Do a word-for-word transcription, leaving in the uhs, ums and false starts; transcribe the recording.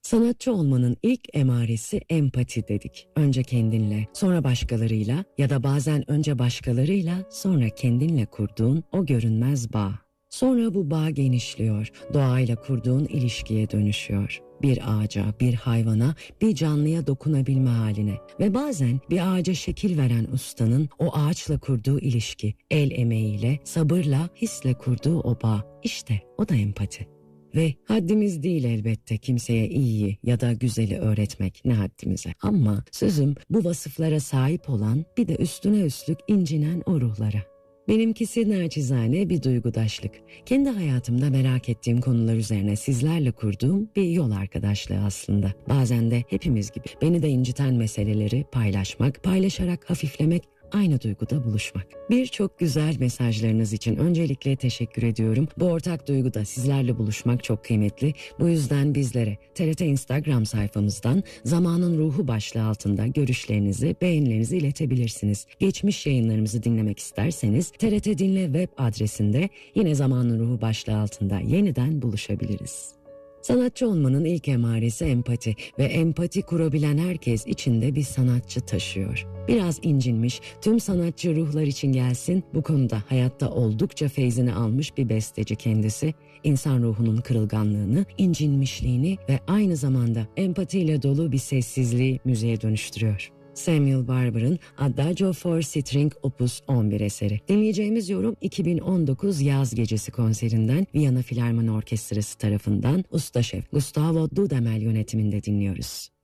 Sanatçı olmanın ilk emaresi empati dedik. Önce kendinle, sonra başkalarıyla ya da bazen önce başkalarıyla, sonra kendinle kurduğun o görünmez bağ. Sonra bu bağ genişliyor, doğayla kurduğun ilişkiye dönüşüyor. Bir ağaca, bir hayvana, bir canlıya dokunabilme haline ve bazen bir ağaca şekil veren ustanın o ağaçla kurduğu ilişki, el emeğiyle, sabırla, hisle kurduğu o bağ. İşte o da empati. Ve haddimiz değil elbette kimseye iyiyi ya da güzeli öğretmek, ne haddimize. Ama sözüm bu vasıflara sahip olan, bir de üstüne üstlük incinen o ruhlara. Benimkisi naçizane bir duygudaşlık. Kendi hayatımda merak ettiğim konular üzerine sizlerle kurduğum bir yol arkadaşlığı aslında. Bazen de hepimiz gibi beni de inciten meseleleri paylaşmak, paylaşarak hafiflemek, aynı duyguda buluşmak. Birçok güzel mesajlarınız için öncelikle teşekkür ediyorum. Bu ortak duyguda sizlerle buluşmak çok kıymetli. Bu yüzden bizlere T R T Instagram sayfamızdan Zamanın Ruhu başlığı altında görüşlerinizi, beğenilerinizi iletebilirsiniz. Geçmiş yayınlarımızı dinlemek isterseniz T R T Dinle web adresinde yine Zamanın Ruhu başlığı altında yeniden buluşabiliriz. Sanatçı olmanın ilk emaresi empati ve empati kurabilen herkes içinde bir sanatçı taşıyor. Biraz incinmiş, tüm sanatçı ruhlar için gelsin, bu konuda hayatta oldukça feyzini almış bir besteci kendisi. İnsan ruhunun kırılganlığını, incinmişliğini ve aynı zamanda empatiyle dolu bir sessizliği müziğe dönüştürüyor. Samuel Barber'ın Adagio for String Opus on bir eseri. Dinleyeceğimiz yorum iki bin on dokuz Yaz Gecesi konserinden Viyana Filarmoni Orkestrası tarafından usta şef Gustavo Dudamel yönetiminde dinliyoruz.